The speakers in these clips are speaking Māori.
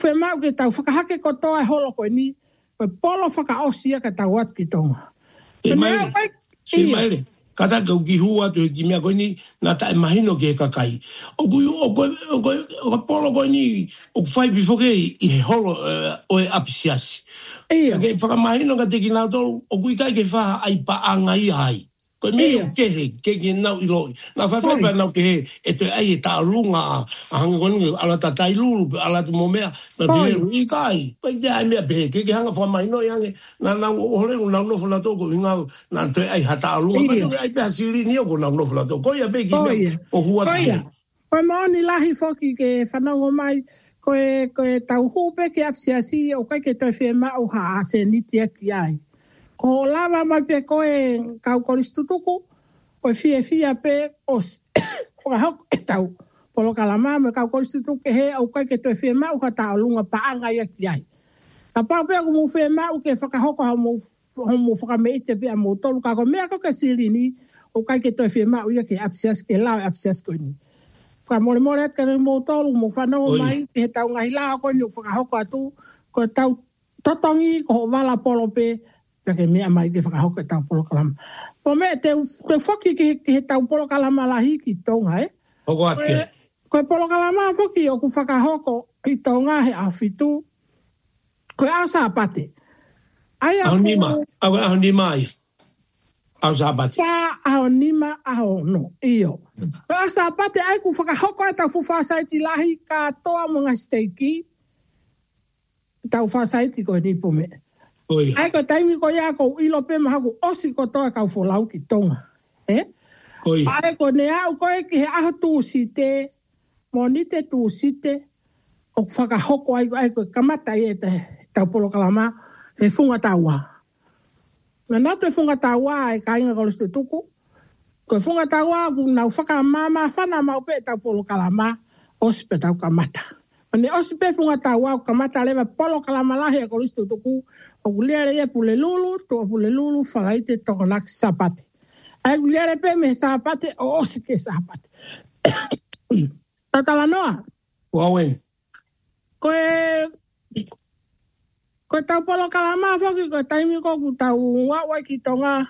Fe mau ke tau whakahake kotoa e holo koe ni, koe polo whakaosia ka tau at ki tonga. E maile, kata kau ki hua tu ki mea koe ni, nga ta e mahino ke kakai. O polo koe ni, o whai pifoke i he holo o e apisiasi. Ke whakamahino ka te ki nao tolu, o kui kai ke whaha ai paanga i hai. Koe mea kehe, ke nau i loi. Nā whaiwhaipa nau ke he, e te ai e tā lunga a hanga koni, ala ta tai lulu, ala tu mo mea, na pehe i kai. Koe te ai mea pehe, ke hanga whamahino i hange, nā nau ohorengu nau nofo na toko, ngau, nā te ai ha tā lunga, pa toke ai peha siri ni oko nau nofo na toko. Koe a pehe ki mea, o hua tu pehe. Koe maoni lahi foki ke whanongo mai, koe tau hupe ke apsiasi, o kai ke toi whee mau ha ase niti aki ai. Ko lava mai pe koe kau koristutuku, koe fia pe os. Koe hoko e tau polo kalama me kau koristutuku he au kai ke toi whee mau ka tau lunga paanga ia ki ai. Ka pau pe aku mu whee mau ke whakahoko homo whakameite pe a mo tolu kako mea koke siri ni au kai ke toi whee mau ia ke apsias ke lau apsias koe ni. Ka mole at ka mo tolu mo whanau mai he tau ngahi lao koe ni whakahoko atu ko tau totongi ko wala polo pe ke mea mai ke whakahoko e tau polo kalama. Po mea te whoki ke he tau polo kalama lahi ki tonga Hoko atke. Koe polo kalama whoki o ku whakahoko ki tonga he awhitu. Koe asa apate. Aho nima ai. Asa apate. Sa aho nima aho no. Iyo. Koe asa apate ai ku whakahoko e tau whawhasaiti lahi ka toa mga steiki. Tau whasaiti koe ni po mea. Ai ko taimi ko ia ko ilo pe mahaku osi ko toa kau folau ki tonga. Ai ko ne au koe ki he aho tūsite, monite tūsite, o whakahoko ai ko kamata i e te tau polo kalama, he funga taua. Nga natu e funga taua ai ka inga kolistu tuku, ko funga taua ku nau whakamama whana mau pe tau polo kalama, osi pe tau kamata. Ane osi pe funga taua kamata lewa polo kalama lahi a kolistu tuku, o kuliare ia pule lulu, to pule lulu, whalaite toko nak sapate. Ai kuliare pe me sapate, o osi ke sapate. Tatala noa? Wawen. Koe tau polo kalama whoki, koe taimi ko ku tau wawai ki tonga.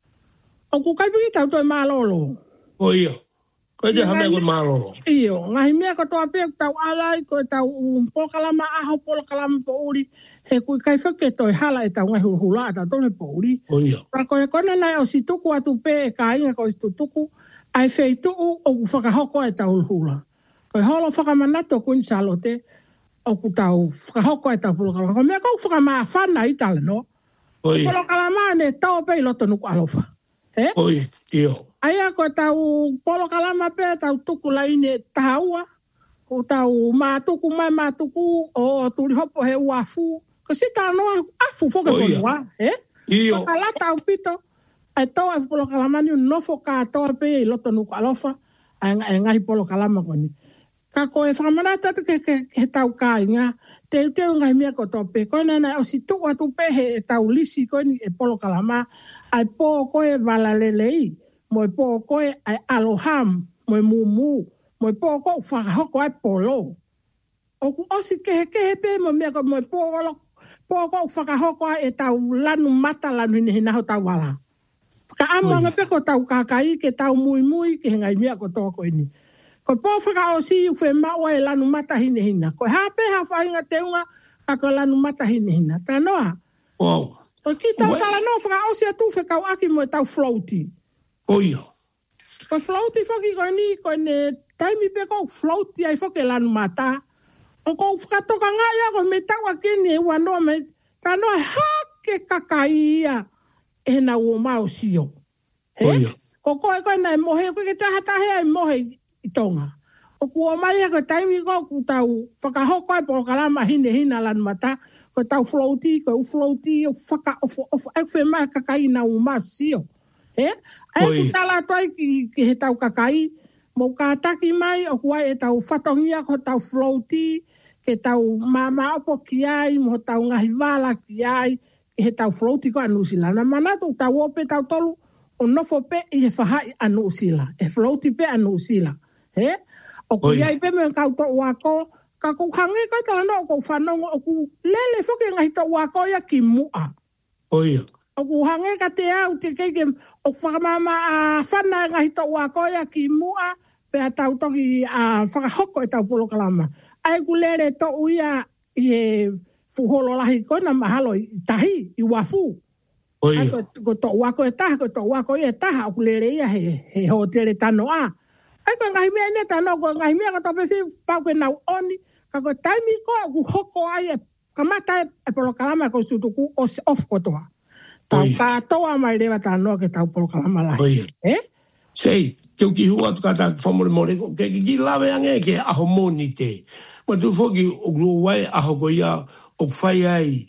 O ku kaipiki tau toi malolo. O iyo. Koe te hamea koe malolo. Iyo. Ngahi mea ko toa pe tau alai, koe tau polo kalama aho, polo kalama po uri. He kui kai whake toi hala e tau ngai hula ata tole po uri. O iyo. Pra koe kona nai o si tuku atu pe ka inga ko istu tuku. Ai whei tuu o ku whakahoko e tau hula. Koe holo whakamanato kuin salote. O ku tau whakahoko e tau polo kalama. Ko mea kou whakamaa whana i tala no. Oi. Polo kalama ne tau pe i loto nuku alofa. He? Oi, iyo. Aia ko tau polo kalama pe tau tuku laine tahaua. Ko tau mātuku mai mātuku o turi hopo he uafu. Ko si tā noa afu whoka konua, Iyo. Ka lata au pito, ai toa e polo kalamani un nofo ka toa pe i loto nuku alofa, ai ngahi polo kalama koni. Ka koe whakamanata tu ke tau ka inga, te ngahi mea ko toa pe, koe nana o si tuku atu pe he tau lisi koni e polo kalama, ai po koe valalelei, mo e po koe ai aloham, mo e mumu, mo e po koe whakahoko ai polo. O ku osi kehe pe mo mea ko mo e po ko whakahoko e tau lanu mata lanu hina ho tau wala. Ka ama me pe ko tau kakai ke tau mui ke ngai mea ko toko ini. Ko po whaka o si uwhe maua e lanu mata hina. Ko hape ha whainga teunga ka ko lanu mata hina. Tā noa? Wow. Ko ki tau tala no whaka o si atu whe kau aki mo e tau floaty. Oio. Ko floaty whaki ko ni ko ne taimi pe ko floaty ai whake lanu mata. O ko whakatoka ngāia ko me taua kene ua noa me ka noa hake kakaia e na ua mao sio. Oio. Ko koe na e mohe, koe ke tahatahe e mohe i tonga. O kua mai ko taimi ko ku tau whakahoko e polo kalama hina lan mata, ko tau floaty, o whaka e whe mai kakai na ua mao sio. Ai ku tala toi ki he tau kakai, mo ka taki mai o kuai e tau whatongia ko tau floaty, ke tau mama opo ki ai, mo tau ngahi wala ki ai, ke he tau floaty ko anusila. Na manatu tau ope tau tolu, o nofo pe i he whahai anusila. E floaty pe anusila. O ki ai pe me kau to wako, ka ku hange ka tala no ko whanonga o ku lele whoki ngahi tau wakoia ki mua. Oia. O ku hange ka te au te keike o whakamama a whana ngahi tau wakoia ki mua pea tau toki a whakahoko e tau polokalama. Ai ku lele to uia i he fuholo lahi kona mahalo i tahi, i wafu. Oia. Ko to wako e taha, ko to wako e taha, o ku lele ia he hotere tano a. Ai ko ngahi mea ne tano, ko ngahi mea ka tope whiu pau ke nau oni, ka ko taimi ko ku hoko ai e kamata e polokalama ko sutuku o se off kotoa. Tau katoa mai rewa tano ke tau polokalama lahi. Oia. Sei, ke uki hua tu kata whamore more, ke ki lawe ange ke aho moni te. Ma tu whoki o glo wai aho ko ia o whai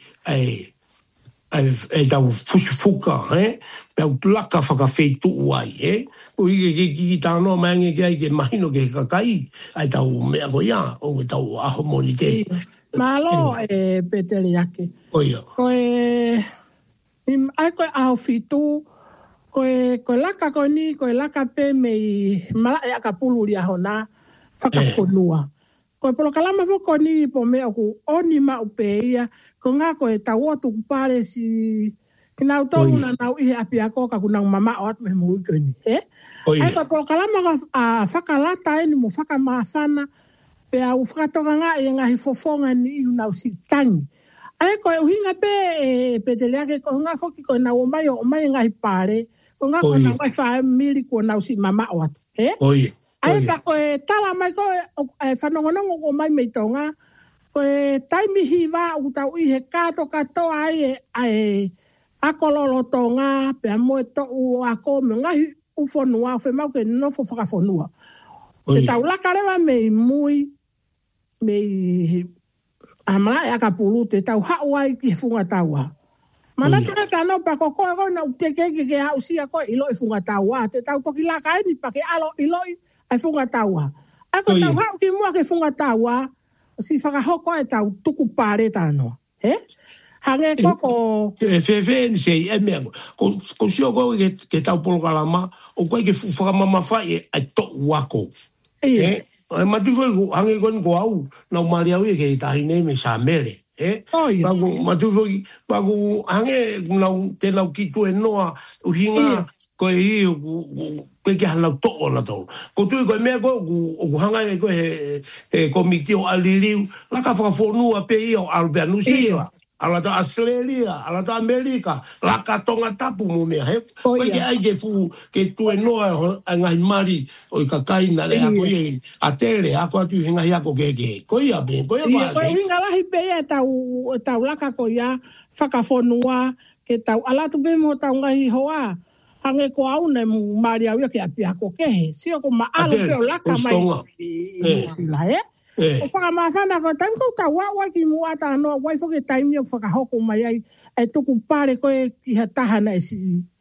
ai tau fuka, Pau laka whakawhetu uai, O ike ki tānoa mai ange ke ai ke mahino ke kakai, ai tau mea ko ia, o tau aho moni te. Malo Peteri ake. Oia. Ai koe aho fitu, koe laka koe ni, koe laka pe mei mala e aka puluri aho nā, whakaponua. Koe polokalama whoko ni po mea ku oni ma upe ia, ko ngā koe tau otu kupare si, ki nau tongu na nau ihe api ako ka kunang mama o atu me mui koe ni. Ai koe polokalama ka whakalata e ni mo whakamāwhana, pea u whakatoka ngā e ngahi fofonga ni iu nau si tangi. Ai koe uhinga pe peteleake, ko ngā whoki koe nau o mai ngahi pare, ko ngā koe nau mai whae miri ko nau si mama o atu. Ai pa koe tala mai koe whanongonongo ko mai mei tonga, koe taimi hiwa u tau i he kato katoa ai akololo tonga, pea moe to u ako me ngahi ufonua, whe mau ke nofo whakafonua. Te tau lakarewa mei mui, mei amala e akapulu, te tau hauai ki he funga taua. Mana tuna tano pa koe na utekeke ke hau sia koe ilo i funga taua, te tau toki laka eni pa ke alo ilo ai funga taua. Ako tau hau ki mua ke funga taua, si whakahoko e tau tuku pare tano. Hange koko... Fefe ni sei, mea, ko sio koe ke tau polokalama, o koe ke whakamama whai e to wako. Matu koe hange koe ko au, nau mari au e ke tahi nei me sa mere. Matu koe, paku hange nau kitu e noa, uhinga koe hi koe ke hanau to'o na tau. Ko tui koe mea koe, o hanga e koe he komiti o aliriu, laka whakawhonua pe i o Albert Nusila. Ala ta Australia, ala ta Amerika, laka tonga tapu mo mea he. Koe ke ai ke fu, ke tue noa ngahi mari o i kakaina le ako i a tere, ako atu i ngahi ako keke. Koe ia ben, koe ia koe ase. Koe inga lahi pe ia tau laka koe ia, whakawhonua, ke tau alatu pe mo tau ngahi hoa. Hange ko au ne mu mari au ia ke api ako kehe. Sio ko maalo pe o laka mai i sila, O whakamawhana ko taimi ko ta wawa ki mua ta anoa wai whoke taimi o whakahoko mai ai e tuku pare koe ki ha tahana e si.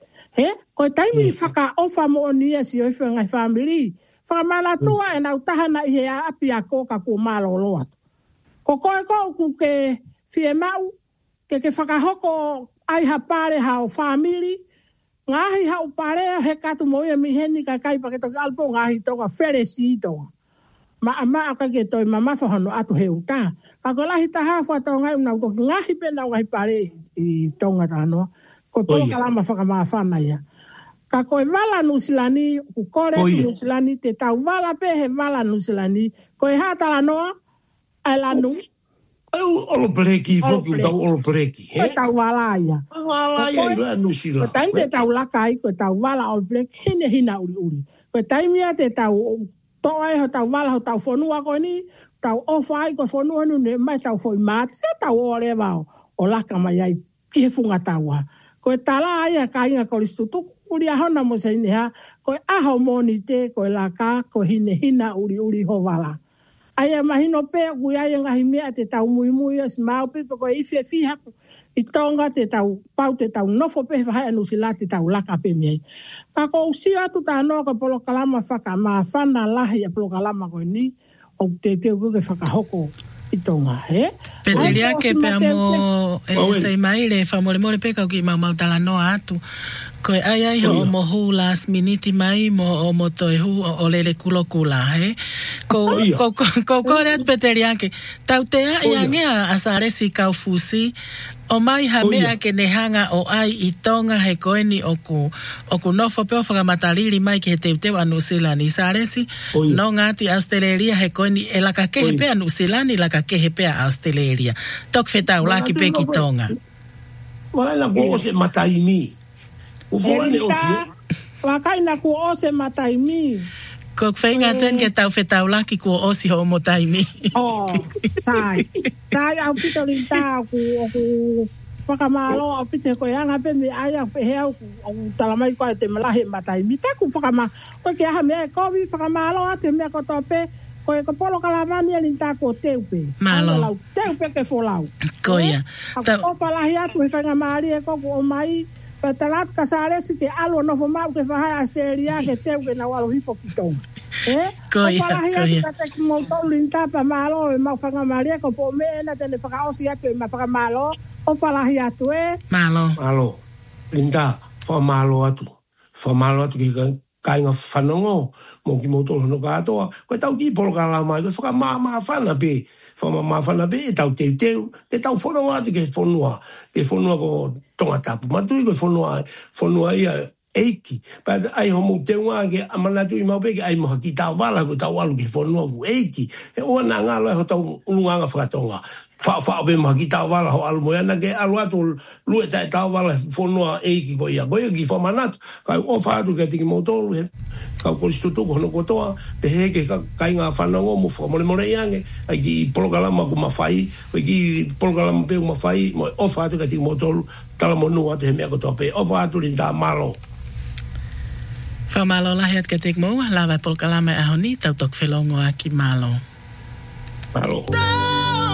Koe taimi whaka ofa mo o nia si oifu ngai whamiri. Whakamana tua e nau tahana i he api a koka ko malo loa. Ko koe ko ku ke fie mau ke whakahoko ai ha pare ha o whamiri. Ngahi ha o pare he katu mo ia mi heni ka kai pa ke toki alpo ngahi tonga where si tonga. Ma aka ke toi mama whahano atu he uta. Ka ko lahi taha whatau ngai unau toki ngahi pe nau ngahi pare i tonga tanoa. Ko tolo kalama whakamawhana ia. Ka koe wala nusilani, ku kore nusilani, te tau wala pe he wala nusilani. Koe hatala noa, ai lanu. Ai olo pereki, whoki utau olo pereki. Koe tau wala ia. Wala ia i loa nusila. Koe taimi te tau lakai, koe tau wala olo pereki, hine hina uri uri. Koe taimi ia te tau toa e ho tau wala ho tau whonua koe ni, tau ofa ai koe whonua nu ne mai tau whoi maati, se tau ore wao o laka mai ai ki he funga taua. Koe tala ai a ka inga koristu tuku uri ahona mo se ineha, koe aho moni te, koe laka, koe hine hina uri uri ho wala. Ai a mahino pe, kui ai ngahi mea te tau mui mui as mau pipa koe ife fihapu, i tonga te tau pau te tau nofo pe whahai anu sila te tau laka pe miei. Ka ko usi atu tā noa ka polo kalama whaka maa whana lahi a polo kalama koe ni o te teo kuke whakahoko i tonga, Peteria ke pe amo sei mai le whamore more peka ki mau tala noa atu. Koe ai ho mo hu last minute mai mo o mo toi hu o lele kulo kula he. Ko reat peteriake. Tau te a sare si kau fusi. O mai ha mea ke ne hanga o ai I tonga he koe ni oku nofo peo whakamatariri mai ke he teu anu silani saresi. No ngati Australia he koe ni e laka ke he pea anu silani laka ke he pea Australia. Tok whetau laki pe ki tonga. Wala ko se mataimi. Wakaina ku o se mataimi. Ko whainga tuen ke tau whetau laki ku o si ho mo taimi. Sai au pito rinta ku whakamalo au pito ko yanga pe me aya pe heu ku talamai ko te malahi mataimi. Ta ku whakama ko ke aha me ko vi whakamalo ate me ko tope ko e ko polo kalamani rinta ko teupe. Malo. Teupe ke folau. Ko ia. Ko palahi atu e whanga maari e ko o mai Patalat kasare si te alo no fo mau ke fa Australia ke teu ke na walo hifo kitong. Koia. Ka te mo to linta pa malo e mau fanga maria ko po me na te le faka o si atu e ma faka malo o fala hi atu e. Malo. Linta fa malo atu. Fa malo atu ke kai nga fanongo mo ki mo to no ka to. Ko tau ki polo kala mai ko faka ma fana be. Fama mafana be tau te tau fonua atu ke fonua ko tonga tapu matui ko fonua ia eiki pa ai homo te wa ke amanatu I mau pe ke ai mo ki tau wala ko tau alu ke fonua ku eiki e o na ngalo ho tau ulunga whakatonga fa be mo ki tau wala ho alu mo ana ke alu atu lu e tau wala fonua eiki ko ia ko ki fa manat ka o fa atu ke tiki mo tolu he ka ko stutu ko no ko toa pe he ke kai nga fanongo mo fo mo yange ai ki programa ko mafai ki programa pe mafai mo o fa atu ke tiki mo tolu tala mo no ate me ko tope o fa atu linda malo fa malo la het ke tik mo la va por kalama ahoni tau tok felongo aki malo